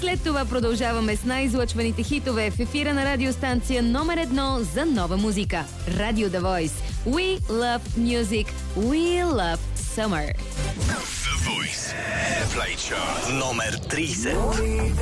След това продължаваме с най-излъчваните хитове в ефира на радиостанция номер 1 за нова музика. Radio The Voice. We love music. We love summer. The Voice Play Chart номер 30.